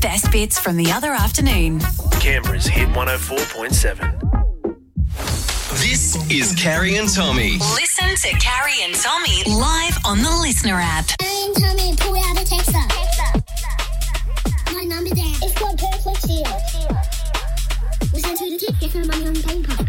best bits from the other afternoon. Canberra's Hit 104.7. This is Carrie and Tommy. Listen to Carrie and Tommy live on the Listener app. Carrie and Tommy, pull out a texter. My number there. It's got dyslexia. Listen to the tip, get some money on paper.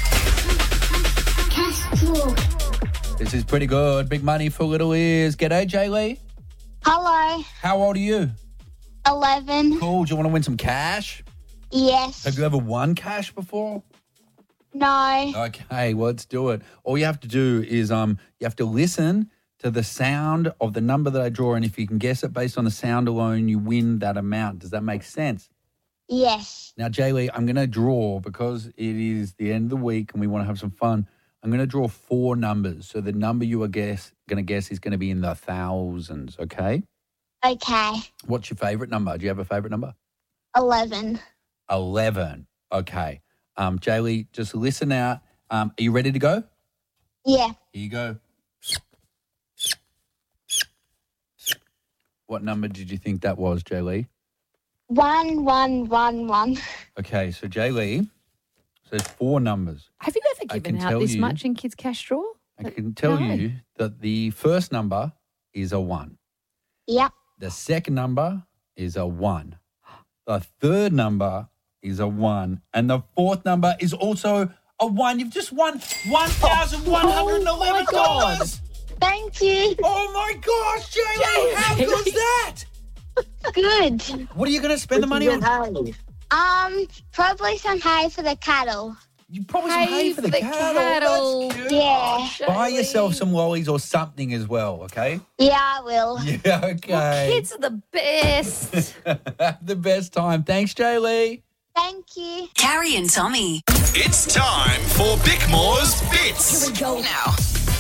Cash draw. This is pretty good. Big money for little ears. G'day, Jaylee. Hello, How old are you? 11. Cool. Do you want to win some cash? Yes. Have you ever won cash before? No. Okay, well, let's do it. All you have to do is you have to listen to the sound of the number that I draw, and if you can guess it based on the sound alone, you win that amount. Does that make sense? Yes. Now, Jaylee, I'm going to draw because it is the end of the week and we want to have some fun. I'm going to draw 4 numbers. So the number you are going to guess is going to be in the thousands, okay? Okay. What's your favourite number? Do you have a favourite number? 11. 11. Okay. Jaylee, just listen out. Are you ready to go? Yeah. Here you go. What number did you think that was, Jaylee? 1111. Okay, so Jaylee, so there's 4 numbers. Have you ever I given can out tell this you- much in Kids Cash Draw? I can tell No. you that the first number is a 1. Yep. The second number is a 1. The third number is a 1. And the fourth number is also a 1. You've just won $1,111. Thank you. Oh, my gosh, Jaylee, how good's that? Good. What are you going to spend the money on? Probably some hay for the cattle. You probably some hay for the cattle. That's cute. Yeah. Buy yourself some lollies or something as well, okay? Yeah, I will. Yeah, okay. Kids are the best. The best time. Thanks, Jaylee. Thank you. Carrie and Tommy. It's time for Bickmore's Bits. Go now.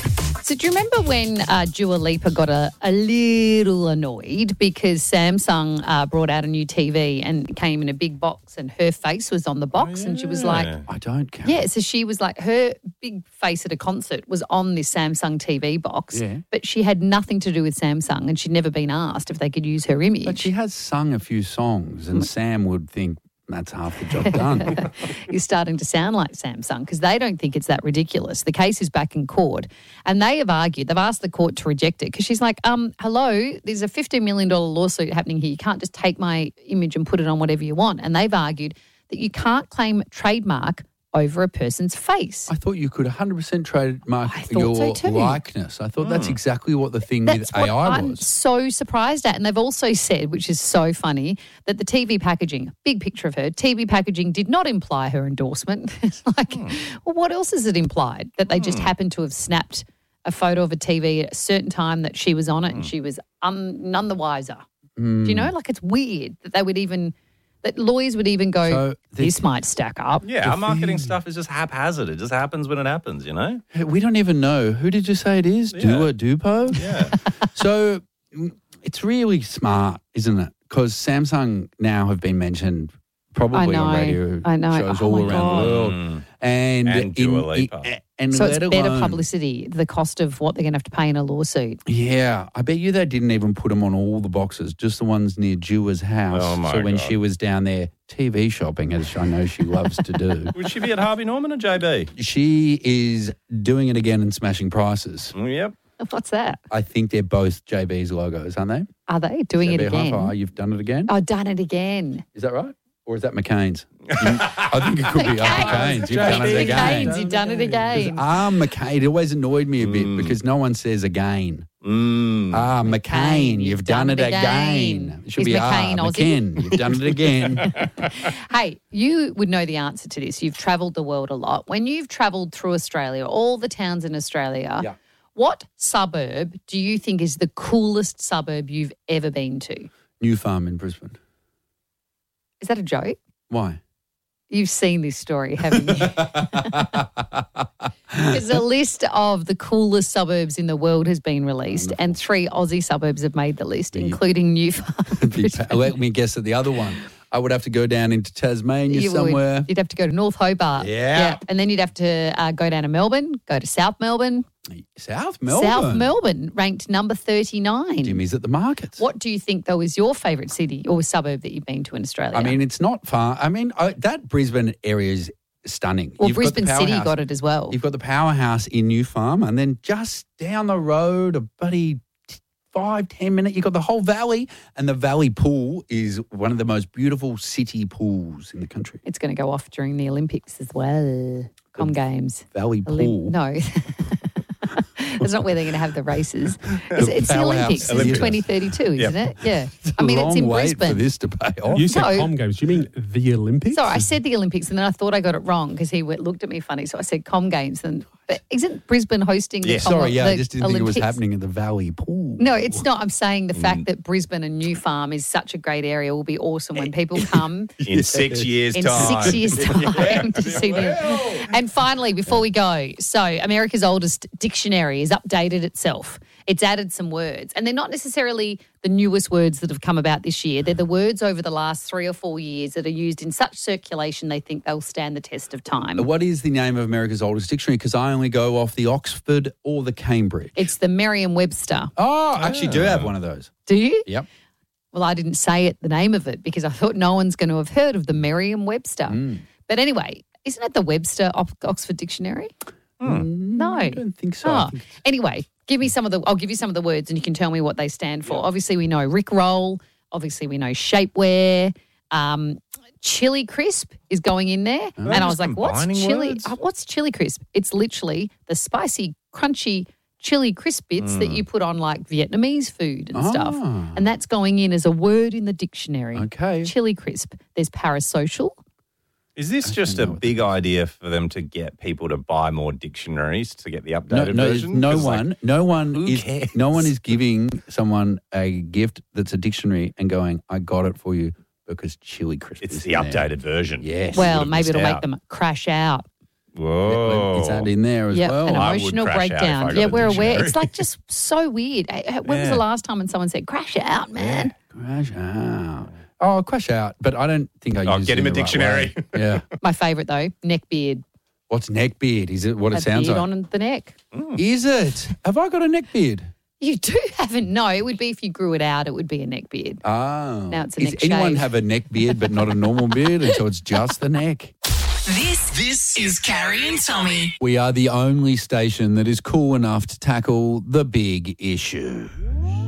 So do you remember when Dua Lipa got a little annoyed because Samsung brought out a new TV and it came in a big box and her face was on the box and she was like, I don't care. yeah, so she was like, her big face at a concert was on this Samsung TV box, but she had nothing to do with Samsung and she'd never been asked if they could use her image. But she has sung a few songs and Sam would think that's half the job done. You're starting to sound like Samsung because they don't think it's that ridiculous. The case is back in court and they have argued, they've asked the court to reject it because she's like, hello, there's a $15 million lawsuit happening here. You can't just take my image and put it on whatever you want. And they've argued that you can't claim trademark over a person's face. I thought you could 100% trademark I thought your so too. likeness. I thought that's exactly what the thing That's with what AI I'm was. so surprised at. And they've also said, which is so funny, that the TV packaging, big picture of her, TV packaging did not imply her endorsement. It's like, well, what else is it implied? That they just happened to have snapped a photo of a TV at a certain time that she was on it and she was none the wiser. Do you know? Like, it's weird that they would even... that lawyers would even go, So this might stack up. Yeah, our marketing stuff is just haphazard. It just happens when it happens, you know? We don't even know. Who did you say it is? Dua Dupo? Yeah. So it's really smart, isn't it? Because Samsung now have been mentioned probably on radio shows Oh, all my around the world. And Dua Lipa. and So it's let better alone- publicity, the cost of what they're going to have to pay in a lawsuit. Yeah, I bet you they didn't even put them on all the boxes, just the ones near Dua's house. Oh, my so when God. she was down there TV shopping, as I know she loves to do, Would she be at Harvey Norman or JB? she is doing it again and smashing prices. Yep. What's that? I think they're both JB's logos, aren't they? Are they doing it JB again? Hi-Fi, you've done it again? Oh, done it again. Is that right? Or is that McCain's? I think it could be McCain's. You've done it again. McCain's, you've done it again. McCain, it always annoyed me a bit because no one says again. McCain, you've done it again. It should Is be McCain Aussie? McKinn, you've done it again. Hey, you would know the answer to this. You've travelled the world a lot. When you've travelled through Australia, all the towns in Australia, Yeah. what suburb do you think is the coolest suburb you've ever been to? New Farm in Brisbane. Is that a joke? Why? You've seen this story, haven't you? Because a list of the coolest suburbs in the world has been released and 3 Aussie suburbs have made the list, including New Farm. Let me guess at the other one. I would have to go down into Tasmania You would. somewhere. You'd have to go to North Hobart. Yeah. And then you'd have to go down to Melbourne, go to South Melbourne, South Melbourne. South Melbourne ranked number 39. Jimmy's at the markets. What do you think, though, is your favourite city or suburb that you've been to in Australia? I mean, it's not far. I mean, that Brisbane area is stunning. well, You've got the Brisbane City powerhouse. got it as well. You've got the powerhouse in New Farm, and then just down the road, a buddy 5-10 minute, you've got the whole valley, and the Valley Pool is one of the most beautiful city pools in the country. It's going to go off during the Olympics as well. Com Games. Valley Pool. No. That's not where they're going to have the races. It's the powerhouse Olympics in 2032, isn't it? Yeah. I mean, it's Long in wait Brisbane. for this to pay off. You said No. Com Games. Do you mean the Olympics? Sorry, I said the Olympics, and then I thought I got it wrong because he looked at me funny. So I said Com Games. But isn't Brisbane hosting the Sorry, I the just didn't think it was Olympics? happening at the Valley Pool. No, it's not. I'm saying the fact that Brisbane and New Farm is such a great area will be awesome when people come In 6 years' in time. 6 years' time to see them. And finally, before we go, so America's oldest dictionary has updated itself. It's added some words, and they're not necessarily the newest words that have come about this year. They're the words over the last 3 or 4 years that are used in such circulation they think they'll stand the test of time. What is the name of America's oldest dictionary? Because I only go off the Oxford or the Cambridge. It's the Merriam-Webster. Oh, I actually do have one of those. Do you? Yep. Well, I didn't say it, the name of it, because I thought no one's going to have heard of the Merriam-Webster. But anyway, isn't it the Webster Oxford Dictionary? No. I don't think so. Oh. I think Anyway, I'll give you some of the words and you can tell me what they stand for. Obviously, we know Rickroll. Obviously, we know shapewear. Chili crisp is going in there. And I was like, what's combining chili? words? What's chili crisp? It's literally the spicy, crunchy chili crisp bits that you put on like Vietnamese food and stuff. And that's going in as a word in the dictionary. Okay. Chili crisp. There's parasocial. Is this just a big idea for them to get people to buy more dictionaries to get the updated no, version? no 'Cause, like, one who cares? no one is giving someone a gift that's a dictionary and going, I got it for you because chili crisp. it's is the in there. updated version. Yes. Well, would've maybe missed it'll make out. them crash out. Whoa. Is that in there as Yep, well? an I would emotional crash out if I breakdown. got Yeah, a we're aware. dictionary. It's like just so weird. When was Yeah. the last time when someone said crash out, man? Crash out. Oh, crash out. But I don't think I use Get it him in a the right dictionary. way. Yeah. My favourite though, neck beard. What's neck beard? Is it what it A sounds beard like? on the neck. Is it? Have I got a neck beard? You do haven't. No, it would be if you grew it out. It would be a neck beard. Oh. Now it's a Does neck anyone shave. have a neck beard but not a normal beard? And so it's just the neck. This is Carrie and Tommy. We are the only station that is cool enough to tackle the big issue.